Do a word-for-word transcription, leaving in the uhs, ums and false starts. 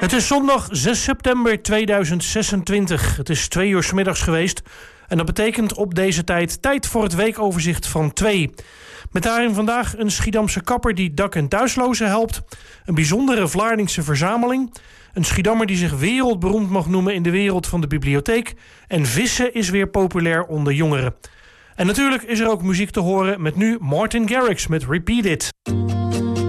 Het is zondag zes september tweeduizend zesentwintig. Het is twee uur 's middags geweest. En dat betekent op deze tijd tijd voor het weekoverzicht van twee. Met daarin vandaag een Schiedamse kapper die dak- en thuislozen helpt. Een bijzondere Vlaardingse verzameling. Een Schiedammer die zich wereldberoemd mag noemen in de wereld van de bibliotheek. En vissen is weer populair onder jongeren. En natuurlijk is er ook muziek te horen met nu Martin Garrix met Repeat It.